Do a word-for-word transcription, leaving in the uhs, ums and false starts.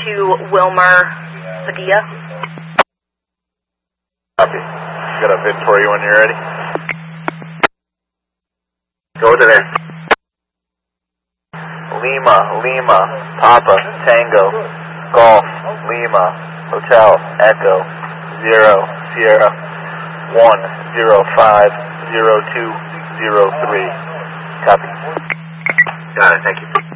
to Wilmer Padilla. Copy. Got a vid for you when you're ready. Go to there. Lima, Lima, Papa, Tango, Golf, Lima, Hotel, Echo, Zero, Sierra, one, zero, five, zero, two, zero, three. Copy. Got it, thank you.